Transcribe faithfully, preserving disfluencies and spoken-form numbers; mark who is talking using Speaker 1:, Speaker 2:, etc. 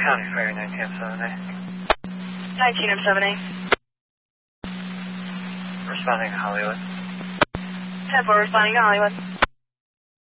Speaker 1: County Ferry, nineteen oh seven A.
Speaker 2: nineteen oh seven A.
Speaker 1: Responding to Hollywood.
Speaker 2: ten four responding to Hollywood.